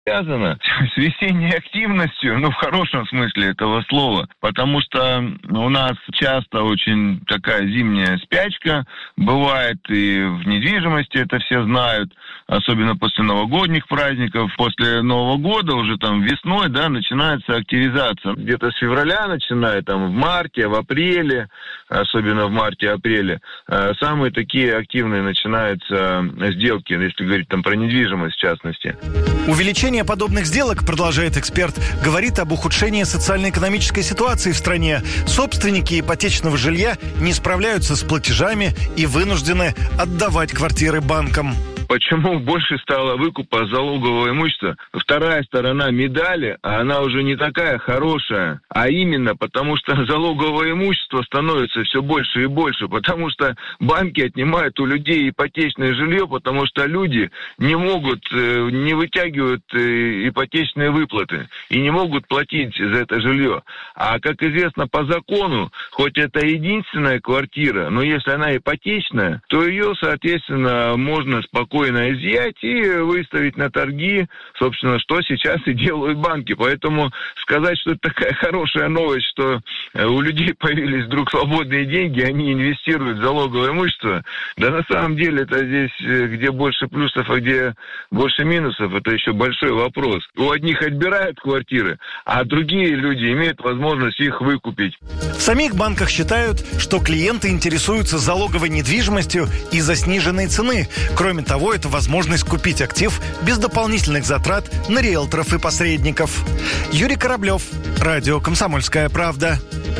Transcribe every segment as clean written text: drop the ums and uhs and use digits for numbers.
связано с весенней активностью, в хорошем смысле этого слова, потому что у нас часто очень такая зимняя спячка бывает, и в недвижимости это все знают, особенно после новогодних праздников, после Нового года, уже там весной, начинается активизация. Где-то с февраля начинает, в марте, в апреле, особенно в марте-апреле, самые такие активные начинаются сделки, если говорить про недвижимость в частности. Увеличение подобных сделок, продолжает эксперт, говорит об ухудшении социально-экономической ситуации в стране. Собственники ипотечного жилья не справляются с платежами и вынуждены отдавать квартиры банкам. Почему больше стало выкупа залогового имущества? Вторая сторона медали, она уже не такая хорошая, а именно потому, что залоговое имущество становится все больше и больше, потому что банки отнимают у людей ипотечное жилье, потому что люди не могут, не вытягивают ипотечные выплаты и не могут платить за это жилье. А как известно по закону, хоть это единственная квартира, но если она ипотечная, то ее, соответственно, можно спокойно изъять и выставить на торги, собственно, что сейчас и делают банки. Поэтому сказать, что это такая хорошая новость, что у людей появились вдруг свободные деньги, они инвестируют в залоговое имущество, на самом деле это здесь, где больше плюсов, а где больше минусов, это еще большой вопрос. У одних отбирают квартиры, а другие люди имеют возможность их выкупить. В самих банках считают, что клиенты интересуются залоговой недвижимостью из-за сниженной цены. Кроме того, это возможность купить актив без дополнительных затрат на риэлторов и посредников. Юрий Кораблев, радио «Комсомольская правда».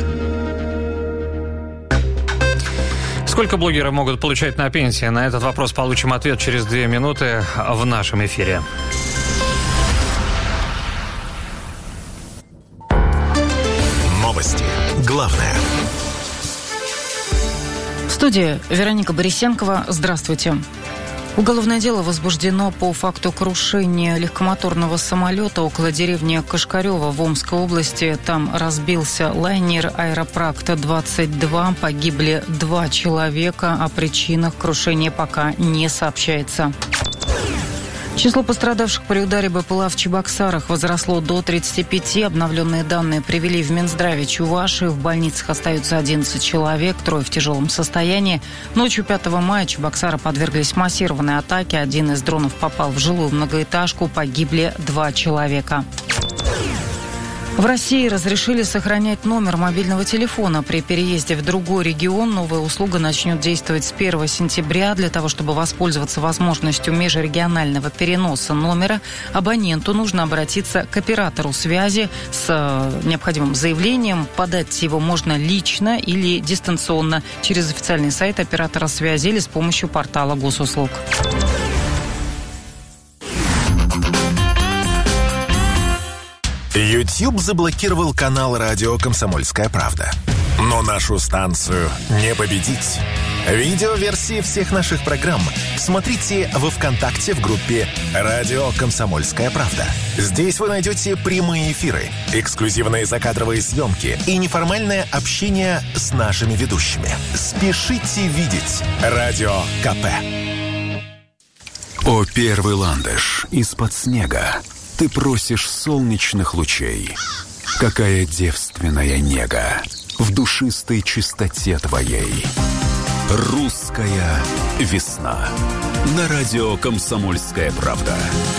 Сколько блогеры могут получать на пенсии? На этот вопрос получим ответ через 2 минуты в нашем эфире. Новости. Главное. В студии Вероника Борисенкова. Здравствуйте. Уголовное дело возбуждено по факту крушения легкомоторного самолета около деревни Кашкарево в Омской области. Там разбился лайнер «Аэропракт-22». Погибли 2 человека. О причинах крушения пока не сообщается. Число пострадавших при ударе БПЛА в Чебоксарах возросло до 35. Обновленные данные привели в Минздраве Чувашии. В больницах остаются 11 человек, 3 в тяжелом состоянии. Ночью 5 мая Чебоксары подверглись массированной атаке. Один из дронов попал в жилую многоэтажку. Погибли 2 человека. В России разрешили сохранять номер мобильного телефона при переезде в другой регион. Новая услуга начнет действовать с 1 сентября. Для того, чтобы воспользоваться возможностью межрегионального переноса номера, абоненту нужно обратиться к оператору связи с необходимым заявлением. Подать его можно лично или дистанционно через официальный сайт оператора связи или с помощью портала госуслуг. YouTube заблокировал канал радио «Комсомольская правда». Но нашу станцию не победить. Видеоверсии всех наших программ смотрите во ВКонтакте в группе «Радио Комсомольская правда». Здесь вы найдете прямые эфиры, эксклюзивные закадровые съемки и неформальное общение с нашими ведущими. Спешите видеть Радио КП. О, первый ландыш из-под снега. Ты просишь солнечных лучей. Какая девственная нега в душистой чистоте твоей. Русская весна. На радио «Комсомольская правда».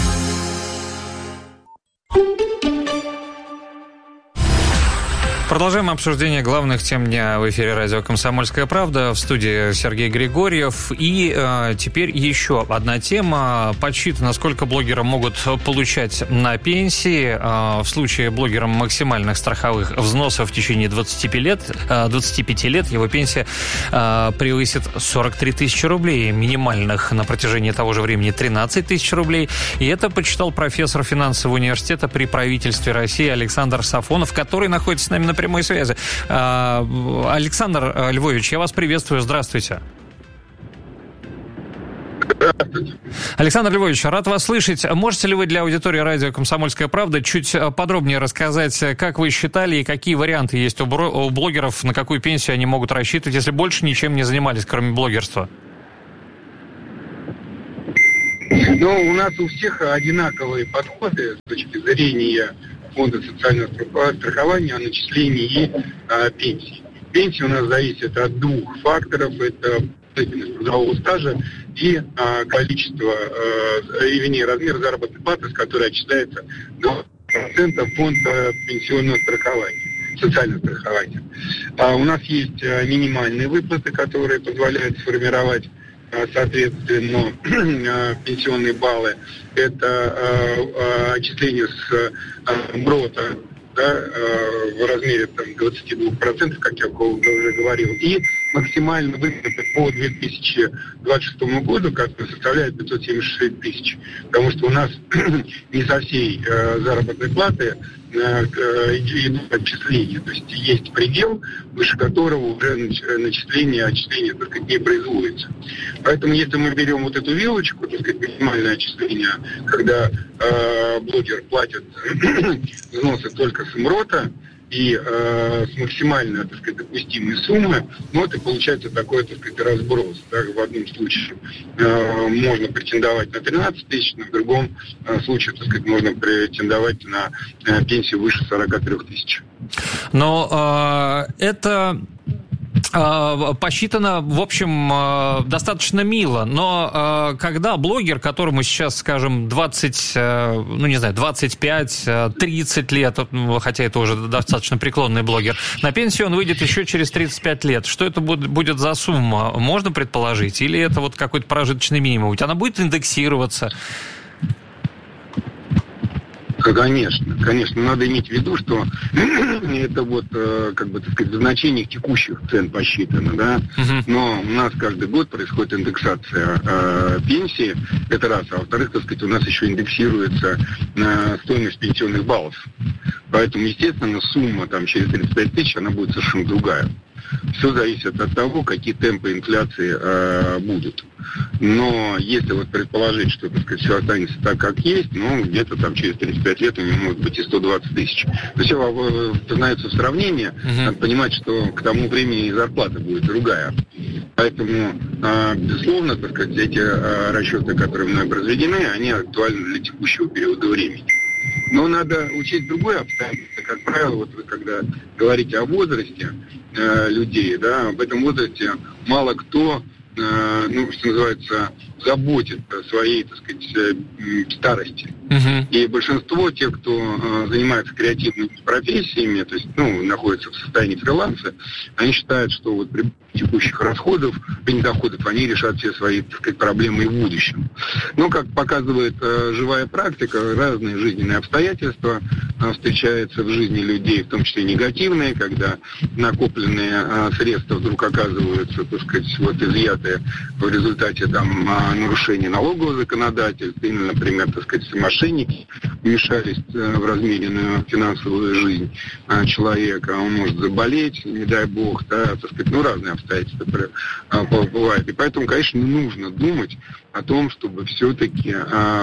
Продолжаем обсуждение главных тем дня в эфире радио «Комсомольская правда». В студии Сергей Григорьев. И теперь еще одна тема. Подсчитано, сколько блогеры могут получать на пенсии. В случае блогера максимальных страховых взносов в течение 25 лет его пенсия превысит 43 тысячи рублей. Минимальных на протяжении того же времени 13 тысяч рублей. И это подсчитал профессор финансового университета при правительстве России Александр Сафонов, который находится с нами на прямой связи. Александр Львович, я вас приветствую. Здравствуйте. Александр Львович, рад вас слышать. Можете ли вы для аудитории радио «Комсомольская правда» чуть подробнее рассказать, как вы считали и какие варианты есть у блогеров, на какую пенсию они могут рассчитывать, если больше ничем не занимались, кроме блогерства? Но у нас у всех одинаковые подходы с точки зрения фонда социального страхования о начислении и пенсии. Пенсия у нас зависит от двух факторов. Это трудового стажа и количество, размер заработной платы, с которой отчисляется 2% фонд пенсионного страхования, социального страхования. У нас есть минимальные выплаты, которые позволяют сформировать, соответственно, пенсионные баллы. Это отчисление с МРОТа, в размере 22%, как я уже говорил, и максимально выплаты по 2026 году, который составляет 576 тысяч. Потому что у нас не со всей заработной платы идут отчисления. То есть есть предел, выше которого уже отчисление, так сказать, не производится. Поэтому если мы берем вот эту вилочку, так сказать, минимальное отчисление, когда блогер платит взносы только с МРОТа и с максимально, так сказать, допустимой суммы, это получается такой, так сказать, разброс. В одном случае можно претендовать на 13 тысяч, в другом случае, так сказать, можно претендовать на пенсию выше 43 тысяч. Но это посчитано, в общем, достаточно мило, но когда блогер, которому сейчас, скажем, 25-30 лет, хотя это уже достаточно преклонный блогер, на пенсию он выйдет еще через 35 лет, что это будет за сумма, можно предположить? Или это вот какой-то прожиточный минимум? Ведь она будет индексироваться? Конечно. Надо иметь в виду, что это вот, как бы, так сказать, в значениях текущих цен посчитано, да. Но у нас каждый год происходит индексация пенсии, это раз. А во-вторых, так сказать, у нас еще индексируется стоимость пенсионных баллов. Поэтому, естественно, сумма там через 35 тысяч, она будет совершенно другая. Все зависит от того, какие темпы инфляции будут. Но если вот предположить, что, так сказать, все останется так, как есть, где-то там через 35 лет у него может быть и 120 тысяч. То все познается в сравнении. Надо понимать, что к тому времени и зарплата будет другая. Поэтому, безусловно, так сказать, эти расчеты, которые мной произведены, они актуальны для текущего периода времени. Но надо учесть другое обстоятельство. Как правило, вот вы когда говорите о возрасте людей, да, в этом возрасте мало кто, что называется, заботит о своей, так сказать, старости. И большинство тех, кто занимается креативными профессиями, то есть, находятся в состоянии фриланса, они считают, что вот при текущих расходов, при недоходах, они решат все свои, так сказать, проблемы и в будущем. Но, как показывает живая практика, разные жизненные обстоятельства встречаются в жизни людей, в том числе негативные, когда накопленные средства вдруг оказываются, так сказать, вот изъятые в результате там нарушения налогового законодательства, или, например, так сказать, мошенники вмешались в размеренную финансовую жизнь человека, он может заболеть, не дай бог, да, так сказать, разные обстоятельства бывают. И поэтому, конечно, нужно думать о том, чтобы все-таки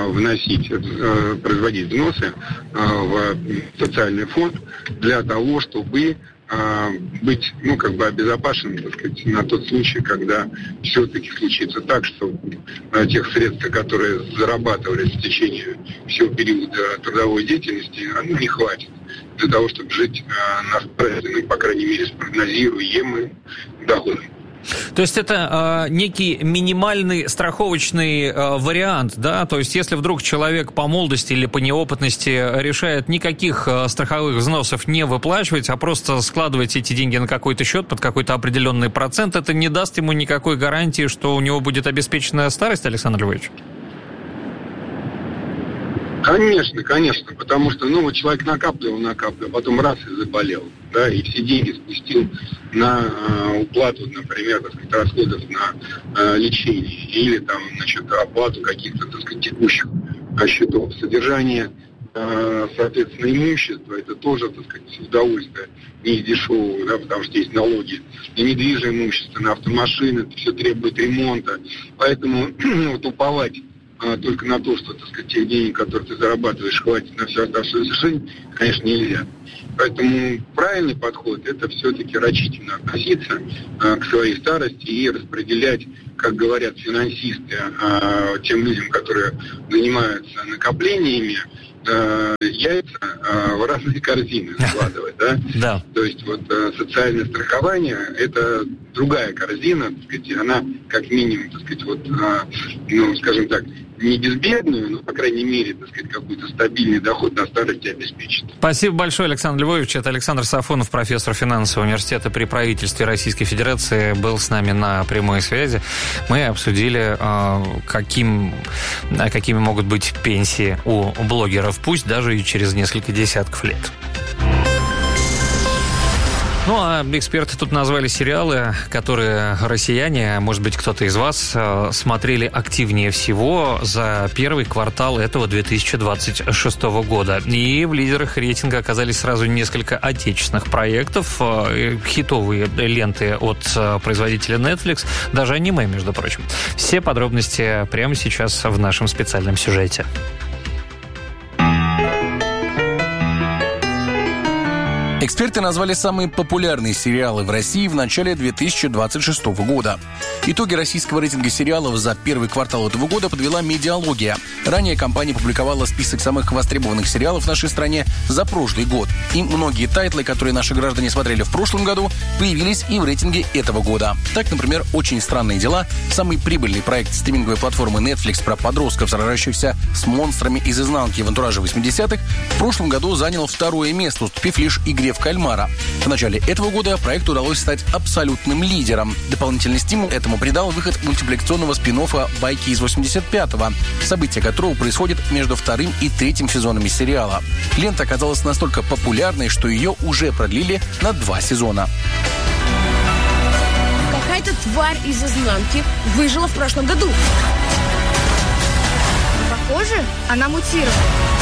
производить взносы в социальный фонд для того, чтобы быть, обезопасенным, так сказать, на тот случай, когда все-таки случится так, что тех средств, которые зарабатывались в течение всего периода трудовой деятельности, не хватит для того, чтобы жить по крайней мере, с прогнозируемым доходом. То есть это некий минимальный страховочный вариант, да? То есть если вдруг человек по молодости или по неопытности решает никаких страховых взносов не выплачивать, а просто складывать эти деньги на какой-то счет под какой-то определенный процент, это не даст ему никакой гарантии, что у него будет обеспеченная старость, Александр Львович? Конечно, потому что, человек накапливал, потом раз и заболел, да, и все деньги спустил на уплату, например, так сказать, расходов на лечение или там, оплату каких-то, так сказать, текущих счетов. Содержание, соответственно, имущества, это тоже, так сказать, удовольствие не из дешевого, да, потому что есть налоги на недвижимое имущество, на автомашины, это все требует ремонта. Поэтому уповать только на то, что, так сказать, тех денег, которые ты зарабатываешь, хватит на всю оставшуюся жизнь, конечно, нельзя. Поэтому правильный подход – это все-таки рачительно относиться к своей старости и распределять, как говорят финансисты, тем людям, которые занимаются накоплениями, яйца в разные корзины складывать, да? Да. То есть вот социальное страхование – это другая корзина, так сказать, она как минимум, так сказать, вот, ну, скажем так, не безбедную, но, по крайней мере, так сказать, какой-то стабильный доход на старости обеспечит. Спасибо большое, Александр Львович. Это Александр Сафонов, профессор финансового университета при правительстве Российской Федерации, был с нами на прямой связи. Мы обсудили, какими могут быть пенсии у блогеров, пусть даже и через несколько десятков лет. Ну, а эксперты тут назвали сериалы, которые россияне, а может быть, кто-то из вас, смотрели активнее всего за первый квартал этого 2026 года. И в лидерах рейтинга оказались сразу несколько отечественных проектов, хитовые ленты от производителя Netflix, даже аниме, между прочим. Все подробности прямо сейчас в нашем специальном сюжете. Эксперты назвали самые популярные сериалы в России в начале 2026 года. Итоги российского рейтинга сериалов за первый квартал этого года подвела «Медиалогия». Ранее компания публиковала список самых востребованных сериалов в нашей стране за прошлый год. И многие тайтлы, которые наши граждане смотрели в прошлом году, появились и в рейтинге этого года. Так, например, «Очень странные дела», самый прибыльный проект стриминговой платформы Netflix про подростков, сражающихся с монстрами из изнанки в антураже 80-х, в прошлом году занял второе место, уступив лишь «Игре в кальмара». В начале этого года проекту удалось стать абсолютным лидером. Дополнительный стимул этому придал выход мультипликационного спин-оффа «Байки из 85-го», события которого происходят между вторым и третьим сезонами сериала. Лента оказалась настолько популярной, что ее уже продлили на 2 сезона. Какая-то тварь из изнанки выжила в прошлом году. Похоже, она мутировала.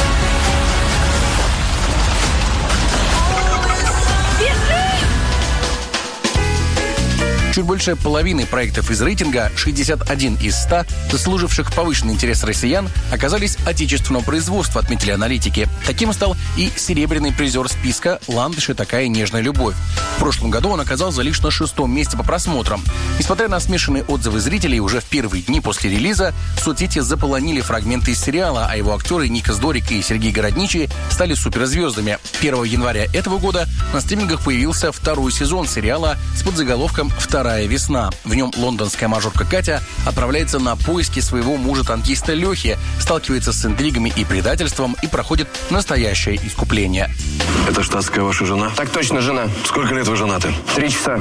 Чуть больше половины проектов из рейтинга, 61 из 100, заслуживших повышенный интерес россиян, оказались отечественного производства, отметили аналитики. Таким стал и серебряный призер списка «Ландыш и такая нежная любовь». В прошлом году он оказался лишь на 6-м месте по просмотрам. Несмотря на смешанные отзывы зрителей, уже в первые дни после релиза соцсети заполонили фрагменты из сериала, а его актеры Ника Здорик и Сергей Городничий стали суперзвездами. 1 января этого года на стримингах появился 2-й сезон сериала с подзаголовком «Вторая весна». В нем лондонская мажорка Катя отправляется на поиски своего мужа-танкиста Лехи, сталкивается с интригами и предательством и проходит настоящее искупление. Это штатская ваша жена? Так точно, жена. Сколько лет вы женаты? 3 часа.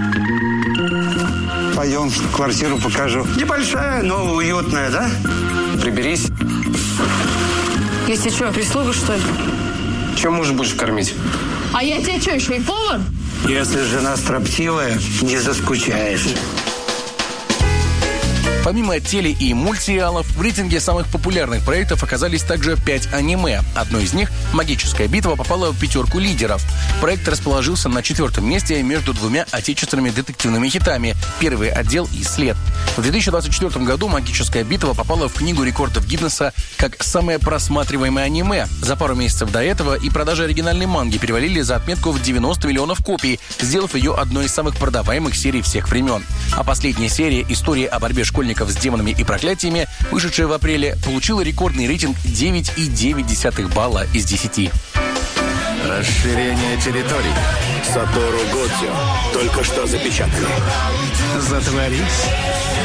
Пойдем, квартиру покажу. Небольшая, но уютная, да? Приберись. Если что, прислуга, что ли? Чем мужа будешь кормить? А я тебе что, еще и повар? Если жена строптивая, не заскучаешь. Помимо теле- и мультсериалов, в рейтинге самых популярных проектов оказались также 5 аниме. Одно из них, «Магическая битва», попала в 5 лидеров. Проект расположился на 4-м месте между 2 отечественными детективными хитами «Первый отдел» и «След». В 2024 году «Магическая битва» попала в Книгу рекордов Гиннесса как самое просматриваемое аниме. За пару месяцев до этого и продажи оригинальной манги перевалили за отметку в 90 миллионов копий, сделав ее одной из самых продаваемых серий всех времен. А последняя серия «История о борьбе школьников с демонами и проклятиями», вышедшая в апреле, получила рекордный рейтинг 9,9 балла из 10. Расширение территорий. Сатору Годзё только что запечатали. Затворись.